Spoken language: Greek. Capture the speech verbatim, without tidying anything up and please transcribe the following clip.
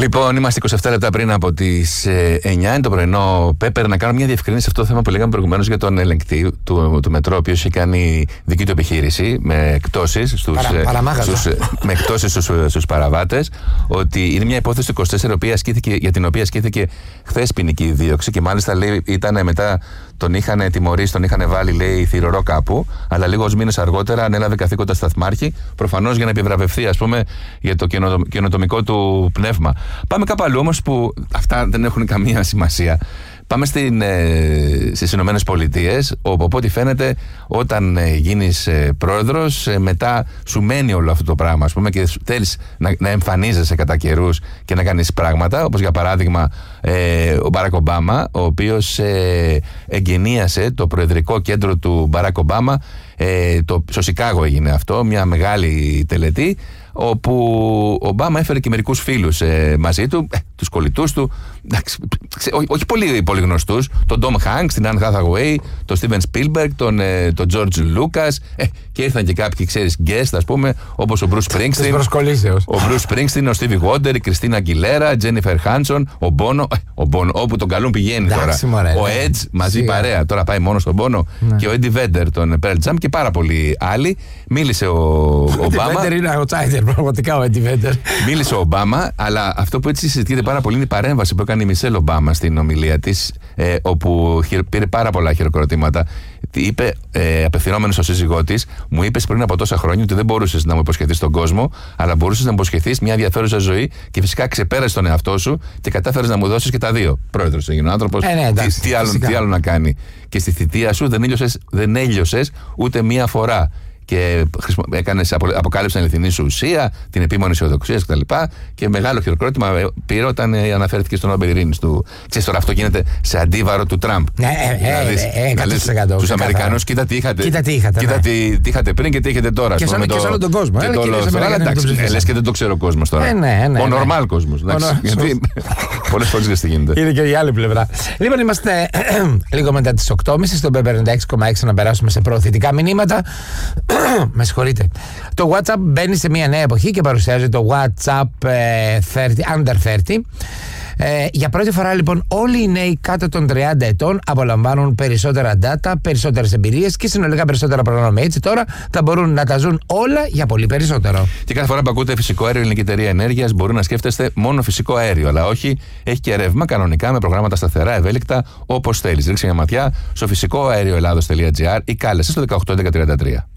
Λοιπόν, είμαστε είκοσι επτά λεπτά πριν από τις εννιά. Είναι το πρωινό. Πέπερ, να κάνω μια διευκρίνηση σε αυτό το θέμα που λέγαμε προηγουμένως για τον ελεγκτή του, του μετρό, ο οποίος είχε κάνει δική του επιχείρηση με εκτόσεις στους, Παρα, στους, με εκτόσεις στους, στους παραβάτες. Ότι είναι μια υπόθεση του είκοσι τέσσερα οποία ασκήθηκε, για την οποία ασκήθηκε χθες ποινική δίωξη και μάλιστα λέει ήταν μετά. Τον είχαν τιμωρήσει, τον είχαν βάλει, λέει, θηρορό κάπου, αλλά λίγους μήνες αργότερα ανέλαβε καθήκοντα σταθμάρχη, προφανώς για να επιβραβευτεί, ας πούμε, για το καινοτομικό του πνεύμα. Πάμε κάπου αλλού όμως που αυτά δεν έχουν καμία σημασία. Πάμε στην, ε, στις Ηνωμένες Πολιτείες, όπου από ό,τι φαίνεται όταν ε, γίνεις ε, πρόεδρος, ε, μετά σου μένει όλο αυτό το πράγμα, ας πούμε, και θέλεις να, να εμφανίζεσαι κατά καιρούς και να κάνεις πράγματα, όπως για παράδειγμα ε, ο Μπαράκ Ομπάμα, ο οποίος ε, εγκαινίασε το προεδρικό κέντρο του Μπαράκ Ομπάμα, ε, το, στο Σικάγο έγινε αυτό, μια μεγάλη τελετή, όπου ο Ομπάμα έφερε και μερικούς φίλους ε, μαζί του, ε, τους κολλητούς του, εντάξει, ξε, ό, όχι πολύ, πολύ γνωστούς, τον Tom Hanks, την Anne Hathaway, τον Steven Spielberg, τον, ε, τον George Lucas, ε, και ήρθαν και κάποιοι, ξέρεις, guest, ας πούμε, όπως ο Bruce Springsteen, ο Bruce Springsteen, ο Stevie Wonder, η Christina Aguilera, Jennifer Hudson, ο Bono, ε, ο Bono, όπου τον καλούν πηγαίνει τώρα, μωρέ, ο Edge, μαζί Σίγα. παρέα, τώρα πάει μόνο στον Bono, ναι. Και ο Eddie Vedder, τον Pearl Jam και πάρα πολλοί άλλοι. Μίλησε ο Ομπάμα. Ο Eddie Vedder είναι outsider, πραγματικά ο Eddie Vedder. Μίλησε ο Ομπάμα, αλλά αυτό που έτσι συζητιέται πάρα πολύ είναι η παρέμβαση που έκανε η Μισελ Ομπάμα στην ομιλία της, ε, όπου πήρε πάρα πολλά χειροκροτήματα. Είπε, ε, απευθυνόμενο στο σύζυγό της, μου είπες πριν από τόσα χρόνια ότι δεν μπορούσες να μου υποσχεθείς τον κόσμο, αλλά μπορούσες να μου υποσχεθείς μια ενδιαφέρουσα ζωή και φυσικά ξεπέρασες τον εαυτό σου και κατάφερες να μου δώσεις και τα δύο. Πρόεδρος έγινε ο άνθρωπος. Ε, ναι, εντάξει, τι, τι, άλλο, τι άλλο να κάνει. Και στη θητεία σου δεν έλειωσες, δεν έλειωσες ούτε μία φορά. Και έκανες, αποκάλυψαν αληθινή σου ουσία, την επίμονη αισιοδοξία κτλ. Και μεγάλο χειροκρότημα πήρε όταν αναφέρθηκε στον Νόμπελ Ειρήνης του. Ξέρεις τώρα, αυτό γίνεται σε αντίβαρο του Τραμπ. Ναι, εκατό τοις εκατό. Τους Αμερικανούς, κοίτα τι είχατε. Κοίτα τι είχατε, κοίτα ναι. τι, τι είχατε πριν και τι έχετε τώρα. Και σε όλο τον κόσμο. Και το λες και δεν το ξέρω ο κόσμος τώρα. Ο νορμάλ κόσμος. Γιατί πολλές φορές δεν γίνεται. Είναι και η άλλη πλευρά. Λοιπόν, είμαστε λίγο μετά τις οκτώ και μισή στον Πέπερ ενενήντα έξι κόμμα έξι να περάσουμε σε προωθητικά μηνύματα. Με συγχωρείτε. Το WhatsApp μπαίνει σε μια νέα εποχή και παρουσιάζει το WhatsApp ε, τριάντα, under τριάντα. Ε, για πρώτη φορά λοιπόν όλοι οι νέοι κάτω των τριάντα ετών απολαμβάνουν περισσότερα data, περισσότερες εμπειρίες και συνολικά περισσότερα προνόμια. Έτσι τώρα θα μπορούν να τα ζουν όλα για πολύ περισσότερο. Και κάθε φορά που ακούτε φυσικό αέριο, η Ελληνική Εταιρεία Ενέργειας μπορεί να σκέφτεστε μόνο φυσικό αέριο, αλλά όχι, έχει και ρεύμα κανονικά με προγράμματα σταθερά, ευέλικτα, όπως θέλεις. Ρίξε μια ματιά στο φυσικό αέριο ελλάδος τελεία τζι άρ ή κάλεσε στο δεκαοκτώ έντεκα τριάντα τρία.